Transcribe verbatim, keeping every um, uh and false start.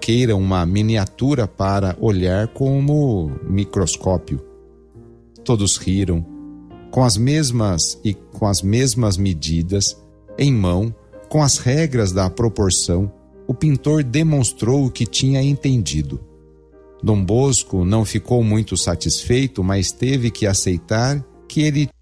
queira uma miniatura para olhar como microscópio. Todos riram, com as mesmas e com as mesmas medidas, em mão, com as regras da proporção, o pintor demonstrou o que tinha entendido. Dom Bosco não ficou muito satisfeito, mas teve que aceitar que ele